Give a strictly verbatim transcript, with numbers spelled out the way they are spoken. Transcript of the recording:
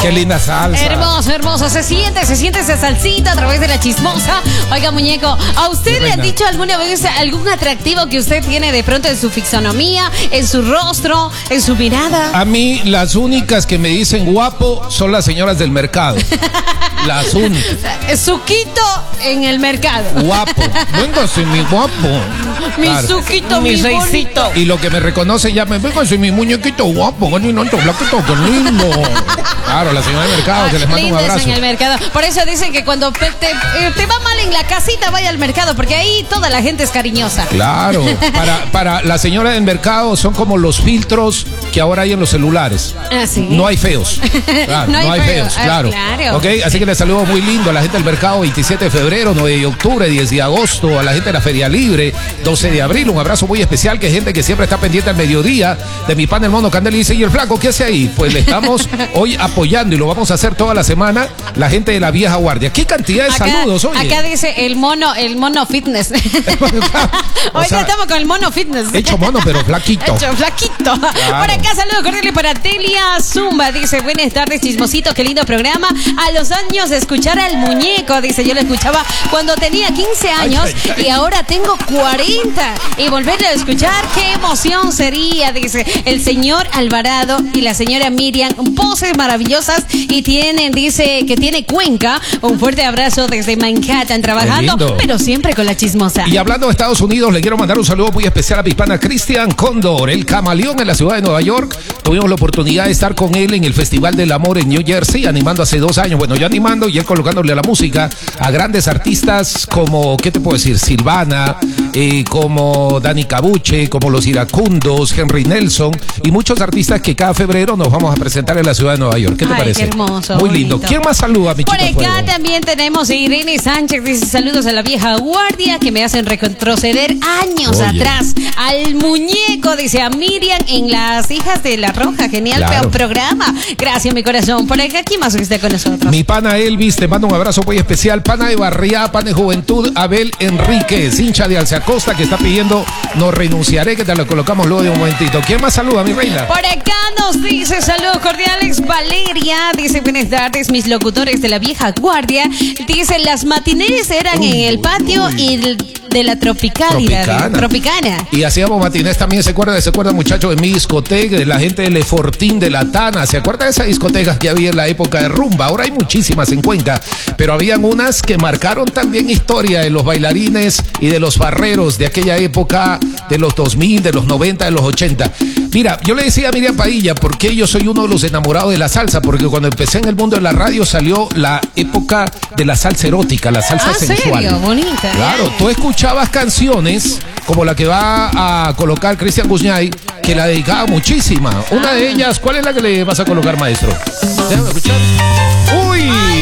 Qué linda salsa. Hermoso, hermoso. Se siente, se siente esa salsita a través de la chismosa. Oiga, muñeco, ¿a usted le han dicho alguna vez algún atractivo que usted tiene de pronto en su fisonomía, en su rostro, en su mirada? A mí, las únicas que me dicen guapo son las señoras del mercado. Las únicas. Suquito en el mercado. Guapo. Venga, soy mi guapo. Mi Claro. suquito, mi, Mi seisito. Y lo que me reconoce ya me venga, soy mi muñequito guapo. Bueno, y no, flaquito, qué lindo. Claro, la señora del mercado, que les mando un Lindas abrazo. en el mercado. Por eso dicen que cuando te, te, te va mal en la casita, vaya al mercado, porque ahí toda la gente es cariñosa. Claro, para, para la señora del mercado son como los filtros que ahora hay en los celulares. Ah, sí. No hay feos. Claro, No no, hay hay feos. feos, Ah, claro. claro. Ok, así que les saludo muy lindo a la gente del mercado, veintisiete de febrero, nueve de octubre, diez de agosto, a la gente de la Feria Libre, doce de abril. Un abrazo muy especial, que gente que siempre está pendiente al mediodía de mi pan el mono Candel. Y dice, ¿y el flaco qué hace ahí? Pues le estamos hoy apoyando y lo vamos a hacer toda la semana, la gente de la vieja guardia. ¿Qué cantidad de Acá, saludos, oye? acá dice el mono, el mono fitness. O Hoy sea, estamos con el mono fitness. hecho mono, pero flaquito. Hecho flaquito. Por acá, saludos cordiales para Telia Zumba. Dice, buenas tardes, chismositos, qué lindo programa. A los años de escuchar al muñeco. Dice, yo lo escuchaba cuando tenía quince años Ay, ay, ay. y ahora tengo cuarenta. Y volverlo a escuchar, qué emoción sería. Dice, el señor Alvarado y la señora Miriam, poses maravillosas y tienen, dice, que tiene Cuenca. Un fuerte abrazo desde Manhattan, trabajando, lindo. pero siempre con la chismosa. Y hablando de Estados Unidos, le quiero mandar un saludo muy especial a mi pana Cristian Cóndor, el camaleón en la ciudad de Nueva York. Tuvimos la oportunidad de estar con él en el Festival del Amor en New Jersey, animando hace dos años. Bueno, yo animando y él colocándole la música a grandes artistas como, ¿qué te puedo decir? Silvana, eh, como Dani Cabuche, como Los Iracundos, Henry Nelson y muchos artistas que cada febrero nos vamos a presentar en la ciudad de Nueva York. ¿Qué te Ay, parece? qué hermoso, Muy bonito. lindo. ¿Quién más saluda, mi Por chica acá fuego? también tenemos a Irene Sánchez, dice saludos a la vieja guardia que me hacen retroceder años Oye. atrás. Al muñeco, dice a Miriam en Las Hijas de la Roja. Genial Claro. programa. Gracias, mi corazón. Por acá, ¿quién más está con nosotros? Mi pana Elvis, te mando un abrazo muy especial. Pana de Barriá, pana de Juventud, Abel Enríquez, hincha de Alceacosta, que está pidiendo no renunciaré, que te lo colocamos luego de un momentito. ¿Quién más saluda, mi reina? Por acá nos dice saludos cordiales Valeria, dice buenas tardes mis locutores de la vieja guardia, dice las matinés eran Uy, en el patio uy. y el- de la Tropicana, Tropicana. Tropicana. Y hacíamos matinés también, ¿se acuerdan? ¿Se acuerdan, muchachos, de mi discoteca, de la gente de Lefortín, de La Tana? ¿Se acuerdan de esas discotecas que había en la época de rumba? Ahora hay muchísimas en Cuenca, pero habían unas que marcaron también historia de los bailarines y de los farreros de aquella época, de los dos mil, de los noventa, de los ochenta. Mira, yo le decía a Miriam Padilla, ¿por qué yo soy uno de los enamorados de la salsa? Porque cuando empecé en el mundo de la radio salió la época de la salsa erótica, la salsa Ah, sensual. serio, bonita. Claro, tú escuchabas canciones como la que va a colocar Cristian Guzñay, que la dedicaba muchísima. Una de ellas, ¿cuál es la que le vas a colocar, maestro? Déjame escuchar. ¡Uy!